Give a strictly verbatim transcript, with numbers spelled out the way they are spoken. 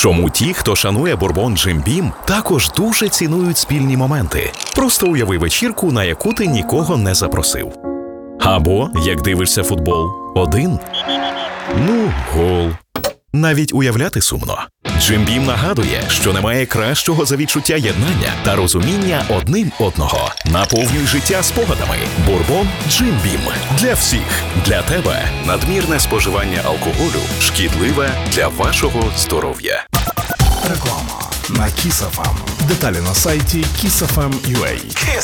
Чому ті, хто шанує бурбон Джим Бім, також дуже цінують спільні моменти. Просто уяви вечірку, на яку ти нікого не запросив. Або, як дивишся футбол, один. Ну, гол. Навіть уявляти сумно. Джим Бім нагадує, що немає кращого за відчуття єднання та розуміння одним одного. Наповнюй життя спогадами. Бурбон Джим Бім. Для всіх. Для тебе. Надмірне споживання алкоголю шкідливе для вашого здоров'я. Реклама на Kiss еф ем. Деталі на сайті kiss еф ем крапка ю а.